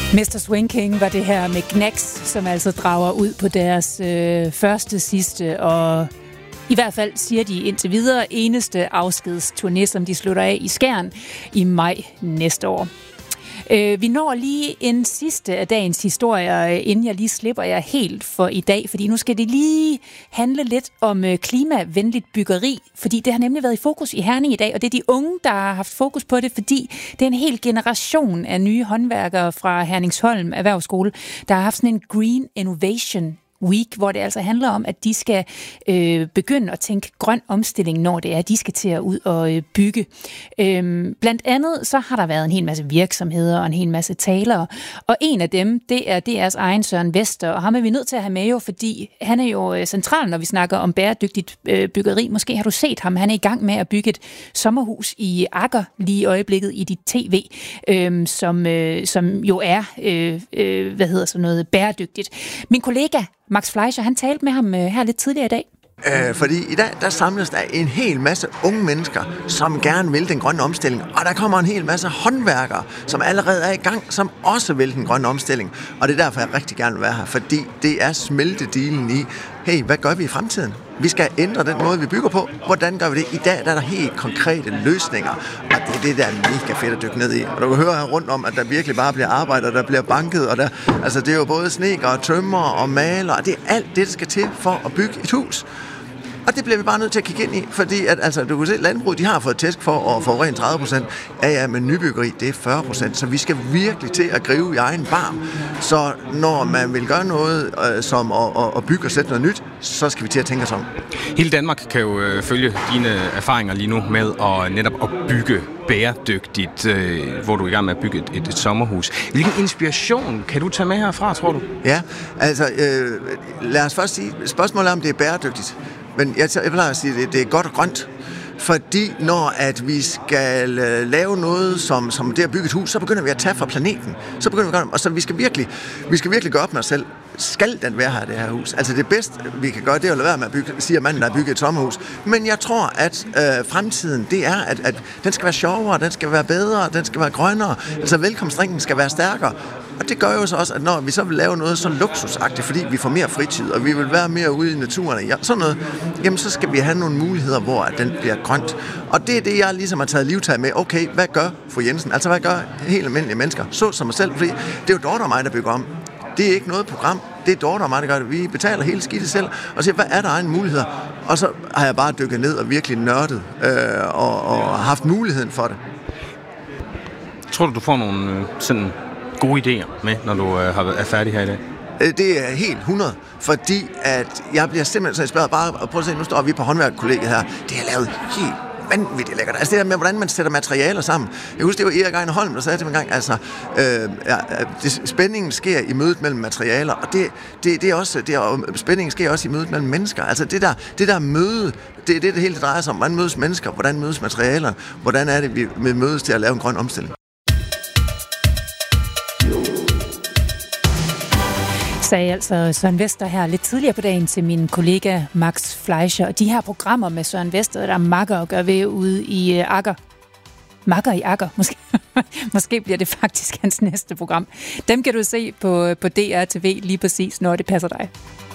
Mr. Swing King var det her med Gnax, som altså drager ud på deres første, sidste og i hvert fald, siger de indtil videre, eneste afskedsturné, som de slutter af i Skjern i maj næste år. Vi når lige en sidste af dagens historier, inden jeg lige slipper jer helt for i dag, fordi nu skal det lige handle lidt om klimavenligt byggeri, fordi det har nemlig været i fokus i Herning i dag, og det er de unge, der har haft fokus på det, fordi det er en hel generation af nye håndværkere fra Herningsholm Erhvervsskole, der har haft sådan en Green Innovation Week, hvor det altså handler om, at de skal begynde at tænke grøn omstilling, når det er, de skal til at ud og bygge. Blandt andet så har der været en hel masse virksomheder og en hel masse talere, og en af dem, det er DR's egen Søren Vester, og ham er vi nødt til at have med jo, fordi han er jo central, når vi snakker om bæredygtigt byggeri. Måske har du set ham, han er i gang med at bygge et sommerhus i Agger lige i øjeblikket i dit tv, som jo er, noget bæredygtigt. Min kollega Max Fleischer, han talte med ham her lidt tidligere i dag. Fordi i dag, der samles der en hel masse unge mennesker, som gerne vil den grønne omstilling. Og der kommer en hel masse håndværkere, som allerede er i gang, som også vil den grønne omstilling. Og det er derfor, jeg rigtig gerne vil være her. Fordi det er smeltedealen i, hey, hvad gør vi i fremtiden? Vi skal ændre den måde, vi bygger på. Hvordan gør vi det? I dag der er der helt konkrete løsninger. Og det er det, der er mega fedt at dykke ned i. Og du kan høre her rundt om, at der virkelig bare bliver arbejdet, der bliver banket. Og der, altså, det er jo både snedker og tømmer og maler. Og det er alt det, der skal til for at bygge et hus. Og det bliver vi bare nødt til at kigge ind i, fordi at, altså, du kan se, at landbruget, de har fået tæsk for at forurene 30%. Ja, men nybyggeri, det er 40%, så vi skal virkelig til at gribe i egen barm. Så når man vil gøre noget som at bygge og sætte noget nyt, så skal vi til at tænke os om. Hele Danmark kan jo følge dine erfaringer lige nu med netop at bygge bæredygtigt, hvor du er i gang med at bygge et sommerhus. Hvilken inspiration kan du tage med herfra, tror du? Ja, altså lad os først sige, spørgsmålet er, om det er bæredygtigt. Men jeg plejer at sige, at det er godt og grønt. Fordi når at vi skal lave noget som det at bygge et hus, så begynder vi at tage fra planeten. Så begynder vi at gøre, og så vi skal virkelig gøre op med os selv. Skal den være her, det her hus? Altså det bedste, vi kan gøre, det er at lade være med at bygge, siger manden, der har bygget et sommerhus. Men jeg tror, at fremtiden, det er, at den skal være sjovere, den skal være bedre, den skal være grønnere. Altså velkomstringen skal være stærkere. Og det gør jo så også, at når vi så vil lave noget så luksusagtigt, fordi vi får mere fritid, og vi vil være mere ude i naturen, ja, sådan noget, jamen så skal vi have nogle muligheder, hvor at den bliver grønt. Og det er det, jeg ligesom har taget livtag med. Okay, hvad gør fru Jensen? Altså hvad gør helt almindelige mennesker? Så som mig selv, fordi det er jo Dorte og mig, der bygger om. Det er ikke noget program. Det er Dorte og mig, der gør det. Vi betaler hele skidtet selv og siger, hvad er der egen muligheder? Og så har jeg bare dykket ned og virkelig nørdet og haft muligheden for det. Tror du får nogle sådan gode idéer med, når du er færdig her i dag? Det er helt 100, fordi at jeg bliver simpelthen så inspireret. Bare prøv at se, nu står vi på håndværkerkollegiet her. Det er lavet helt vanvittigt lækkert. Altså det der med, hvordan man sætter materialer sammen. Jeg husker, det var Erik Ejner Holm, der sagde til mig en gang, altså spændingen sker i mødet mellem materialer, og det er også, spændingen sker også i mødet mellem mennesker. Altså det der møde, det er det hele drejer sig om. Hvordan mødes mennesker? Hvordan mødes materialer? Hvordan er det, vi mødes til at lave en grøn omstilling? Sagde altså Søren Vester her lidt tidligere på dagen til min kollega Max Fleischer. Og de her programmer med Søren Vester, der er makker og gør ved ude i Agger. Makker i Agger, måske. Måske bliver det faktisk hans næste program. Dem kan du se på DR TV lige præcis, når det passer dig.